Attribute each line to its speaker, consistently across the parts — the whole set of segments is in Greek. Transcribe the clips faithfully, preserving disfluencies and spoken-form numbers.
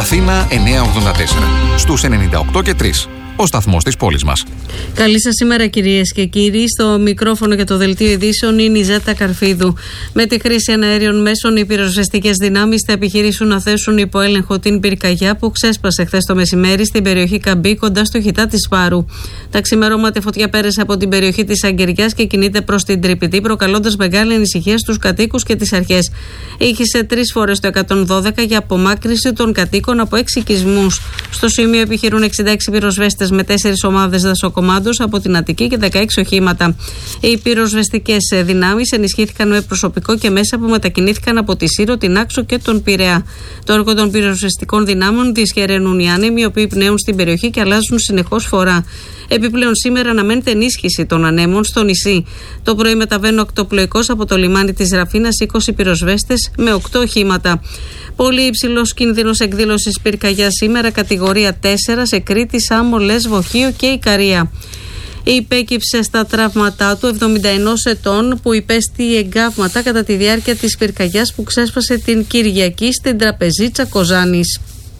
Speaker 1: Αθήνα εννιακόσια ογδόντα τέσσερα. Στους ενενήντα οκτώ και τρία. Ο σταθμός της πόλης μας.
Speaker 2: Καλή σας ημέρα, κυρίες και κύριοι. Στο μικρόφωνο για το δελτίο ειδήσεων είναι η Ζέτα Καρφίδου. Με τη χρήση εναέριων μέσων, οι πυροσβεστικές δυνάμεις θα επιχειρήσουν να θέσουν υπό έλεγχο την πυρκαγιά που ξέσπασε χθες το μεσημέρι στην περιοχή Καμπή, κοντά στο Χιτά της Σπάρου. Τα ξημερώματα, η φωτιά πέρασε από την περιοχή της Αγγεριάς και κινείται προς την Τρυπητή, προκαλώντας μεγάλη ανησυχία στους κατοίκους και τις αρχές. Ήχησε τρεις φορές το εκατόν δώδεκα για απομάκρυνση των κατοίκων από έξι οικισμούς. Στο σημείο επιχειρούν εξήντα έξι πυροσβέστες με τέσσερις ομάδες δασοκομάντος από την Αττική και δεκαέξι οχήματα. Οι πυροσβεστικές δυνάμεις ενισχύθηκαν με προσωπικό και μέσα που μετακινήθηκαν από τη Σύρο, την Άξο και τον Πειραιά. Το έργο των πυροσβεστικών δυνάμεων δυσχεραίνουν οι άνεμοι, οι οποίοι πνέουν στην περιοχή και αλλάζουν συνεχώς φορά. Επιπλέον, σήμερα αναμένεται ενίσχυση των ανέμων στο νησί. Το πρωί μεταβαίνουν ακτοπλοϊκώς από το λιμάνι της Ραφίνας είκοσι πυροσβέστες με οκτώ οχήματα. Πολύ υψηλός κίνδυνος εκδήλωσης πυρκαγιάς σήμερα, κατηγορία τέσσερα σε Κρήτη, Σάμο, Λέσβο, Χίο και Ικαρία. Υπέκυψε στα τραύματά του εβδομήντα ενός ετών που υπέστη εγκάβματα κατά τη διάρκεια της πυρκαγιάς που ξέσπασε την Κυριακή στην Τραπεζίτσα Κοζάνης.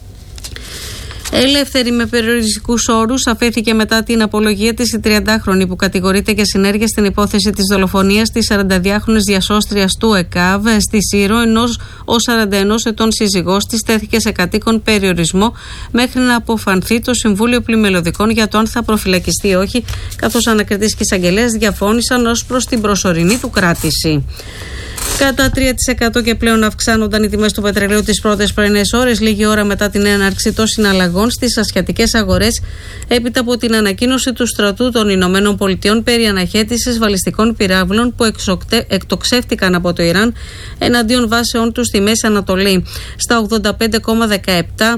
Speaker 2: Ελεύθερη με περιοριστικούς όρους αφέθηκε μετά την απολογία της η τριαντάχρονη που κατηγορείται για συνέργεια στην υπόθεση της δολοφονίας της σαρανταδυάχρονης διασώστριας του ΕΚΑΒ στη Σύρο, ενώ ο σαράντα ενός ετών σύζυγός της τέθηκε σε κατοίκον περιορισμό μέχρι να αποφανθεί το Συμβούλιο Πλημελωδικών για το αν θα προφυλακιστεί ή όχι, καθώς ανακριτής και εισαγγελέας διαφώνησαν ως προς την προσωρινή του κράτηση. Κατά τρία τοις εκατό και πλέον αυξάνονταν οι τιμές του πετρελαίου τις πρώτες πρωινές ώρες, λίγη ώρα μετά την έναρξη των συναλλαγών στις ασιατικές αγορές, έπειτα από την ανακοίνωση του στρατού των Ηνωμένων Πολιτειών περί αναχέτησης βαλιστικών πυράβλων που εξοκτέ, εκτοξεύτηκαν από το Ιράν εναντίον βάσεών του στη Μέση Ανατολή. Στα ογδόντα πέντε κόμμα δεκαεπτά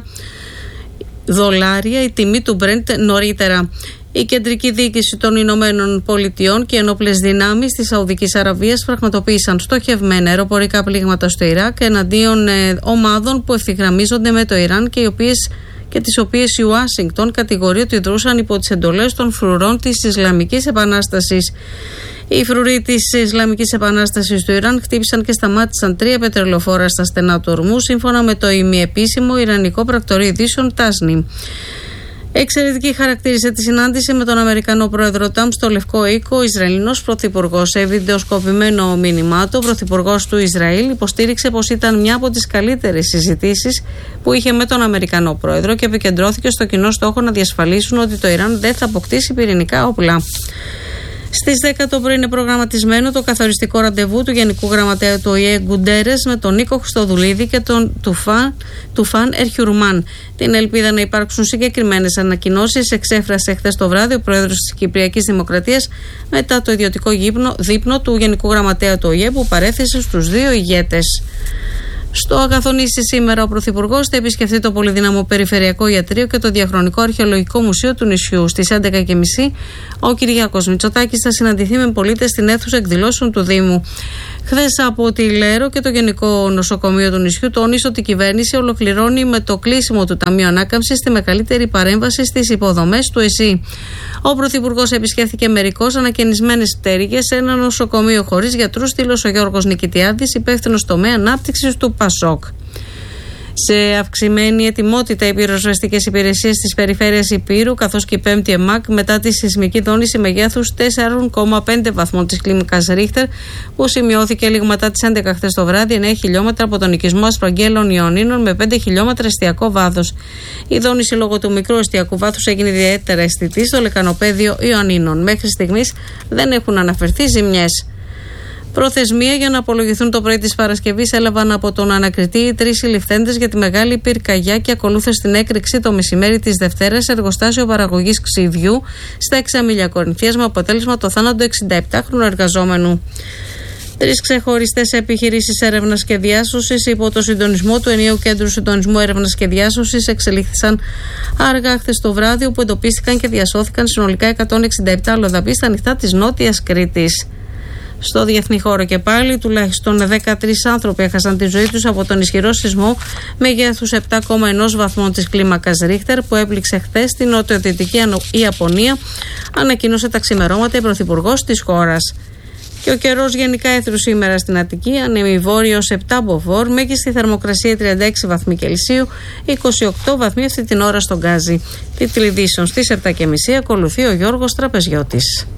Speaker 2: δολάρια η τιμή του Brent νωρίτερα. Η κεντρική διοίκηση των Ηνωμένων Πολιτειών και οι ενόπλες δυνάμεις της Σαουδικής Αραβίας πραγματοποίησαν στοχευμένα αεροπορικά πλήγματα στο Ιράκ εναντίον ε, ομάδων που ευθυγραμμίζονται με το Ιράν και, οι οποίες, και τις οποίες η Ουάσιγκτον κατηγορεί ότι δρούσαν υπό τις εντολές των φρουρών της Ισλαμικής Επανάστασης. Οι φρουροί της Ισλαμικής Επανάστασης του Ιράν χτύπησαν και σταμάτησαν τρία πετρελοφόρα στα στενά του Ορμού, σύμφωνα με το ημιεπίσημο Ιρανικό πρακτορείο ειδήσεων Τάσνι. Εξαιρετική χαρακτήρισε τη συνάντηση με τον Αμερικανό πρόεδρο Τραμπ στο Λευκό Οίκο ο Ισραηλινός πρωθυπουργός. Σε βιντεοσκοπημένο μήνυμά του, ο πρωθυπουργός του Ισραήλ υποστήριξε πως ήταν μια από τις καλύτερες συζητήσεις που είχε με τον Αμερικανό πρόεδρο και επικεντρώθηκε στο κοινό στόχο να διασφαλίσουν ότι το Ιράν δεν θα αποκτήσει πυρηνικά όπλα. Στις δέκα το πρωί είναι προγραμματισμένο το καθοριστικό ραντεβού του Γενικού Γραμματέα του Ο Η Ε Γκουντέρες με τον Νίκο Χριστοδουλίδη και τον Τουφάν, Τουφάν Ερχιουρμάν. Την ελπίδα να υπάρξουν συγκεκριμένες ανακοινώσεις εξέφρασε χθες το βράδυ ο πρόεδρος της Κυπριακής Δημοκρατίας μετά το ιδιωτικό γύπνο, δείπνο του Γενικού Γραμματέα του Ο Η Ε που παρέθεσε στους δύο ηγέτες. Στο Αγαθονήσι σήμερα ο Πρωθυπουργός θα επισκεφτεί το πολυδύναμο Περιφερειακό Ιατρείο και το Διαχρονικό Αρχαιολογικό Μουσείο του νησιού. Στις έντεκα και μισή ο Κυριάκος Μητσοτάκης θα συναντηθεί με πολίτες στην αίθουσα εκδηλώσεων του Δήμου. Χθες από τη Λέρο και το Γενικό Νοσοκομείο του νησιού τόνισε ότι η κυβέρνηση ολοκληρώνει με το κλείσιμο του Ταμείου Ανάκαμψης τη μεγαλύτερη παρέμβαση στις υποδομές του ΕΣΥ. Ο Πρωθυπουργός επισκέφθηκε μερικώς ανακαινισμένες πτέρυγες σε ένα νοσοκομείο χωρίς γιατρούς, δήλωσε ο Γιώργος Νικητιάδης, υπεύθυνος τομέα ανάπτυξης του ΠΑΣΟΚ. Σε αυξημένη ετοιμότητα οι πυροσβεστικές υπηρεσίες της περιφέρειας Ηπείρου καθώς και η πέμπτη ΕΜΑΚ μετά τη σεισμική δόνηση μεγέθους τέσσερα κόμμα πέντε βαθμών της κλίμακας Ρίχτερ που σημειώθηκε λίγο μετά τις έντεκα χθες το βράδυ, εννέα χιλιόμετρα από τον οικισμό Ασπραγγέλων Ιωνίνων με πέντε χιλιόμετρα εστιακό βάθος. Η δόνηση λόγω του μικρού εστιακού βάθους έγινε ιδιαίτερα αισθητή στο λεκανοπέδιο Ιωνίνων. Μέχρι στιγμής δεν έχουν αναφερθεί ζημιές. Προθεσμία για να απολογηθούν το πρωί της Παρασκευής έλαβαν από τον ανακριτή οι τρεις συλληφθέντες για τη μεγάλη πυρκαγιά και ακολούθησε την έκρηξη το μεσημέρι της Δευτέρας σε εργοστάσιο παραγωγής ξυδιού στα Εξαμήλια Κορινθίας με αποτέλεσμα το θάνατο εξηνταεπτάχρονου εργαζόμενου. Τρεις ξεχωριστές επιχειρήσεις έρευνας και διάσωσης υπό το συντονισμό του Ενιαίου Κέντρου Συντονισμού Έρευνας και Διάσωσης εξελίχθησαν αργά χθες το βράδυ, όπου εντοπίστηκαν και διασώθηκαν συνολικά εκατόν εξήντα επτά αλλοδαποί στα νυχτά της Νότιας Κρήτης. Στο διεθνή χώρο και πάλι, τουλάχιστον δεκατρείς άνθρωποι έχασαν τη ζωή τους από τον ισχυρό σεισμό μεγέθους επτά κόμμα ένα βαθμών της κλίμακας Ρίχτερ που έπληξε χθες στην νοτιοδυτική Ιαπωνία, ανακοίνωσε τα ξημερώματα η πρωθυπουργός της χώρας. Και ο καιρός γενικά έθρου σήμερα στην Αττική, ανέμει βόρειος επτά μποφόρ, μέγιστη θερμοκρασία τριάντα έξι βαθμοί Κελσίου, είκοσι οκτώ βαθμοί αυτή την ώρα στον Γκάζι. Τίτλοι ειδήσεων στις επτά και μισή, ακολουθεί ο Γιώργος Τραπεζιώτης.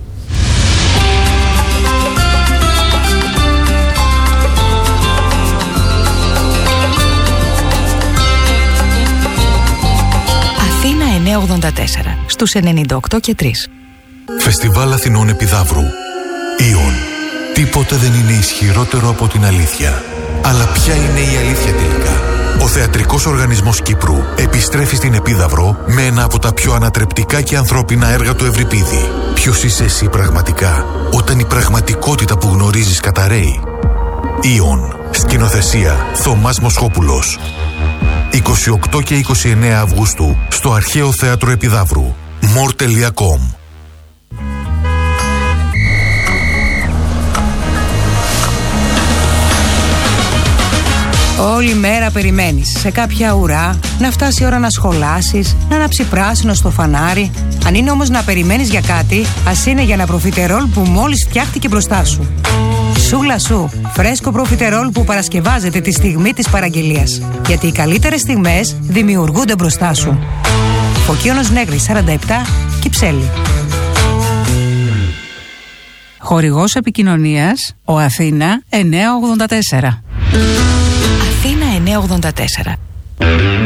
Speaker 3: Αθήνα εννιακόσια ογδόντα τέσσερα, στους ενενήντα οκτώ και τρία.
Speaker 4: Φεστιβάλ Αθηνών Επιδαύρου. Ιον. Τίποτε δεν είναι ισχυρότερο από την αλήθεια. Αλλά ποια είναι η αλήθεια τελικά? Ο Θεατρικός Οργανισμός Κύπρου επιστρέφει στην Επίδαυρο με ένα από τα πιο ανατρεπτικά και ανθρώπινα έργα του Ευρυπίδη. Ποιος είσαι εσύ πραγματικά, όταν η πραγματικότητα που γνωρίζεις καταρρέει? Ιον. Σκηνοθεσία Θωμάς Μοσχόπουλος. είκοσι οκτώ και είκοσι εννέα Αυγούστου στο Αρχαίο Θέατρο Επιδαύρου. μορ τελεία κομ.
Speaker 3: Όλη μέρα περιμένεις σε κάποια ουρά να φτάσει η ώρα να σχολάσεις, να ανάψει πράσινο στο φανάρι. Αν είναι όμως να περιμένεις για κάτι, ας είναι για ένα προφιτερόλ που μόλις φτιάχτηκε μπροστά σου. Σούλα σου, φρέσκο προφιτερόλ που παρασκευάζεται τη στιγμή της παραγγελίας. Γιατί οι καλύτερες στιγμές δημιουργούνται μπροστά σου. Φωκίωνος Νέγρης σαράντα επτά, Κυψέλη.
Speaker 5: Χορηγός επικοινωνίας, ο Αθήνα εννιακόσια ογδόντα τέσσερα.
Speaker 3: Αθήνα εννιακόσια ογδόντα τέσσερα.